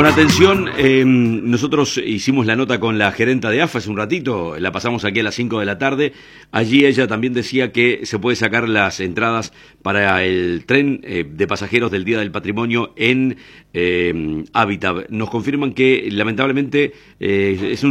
Bueno, atención, nosotros hicimos la nota con la gerenta de AFA hace un ratito, la pasamos aquí a las 5 de la tarde. Allí ella también decía que se puede sacar las entradas para el tren de pasajeros del Día del Patrimonio en Habitat. Nos confirman que lamentablemente es un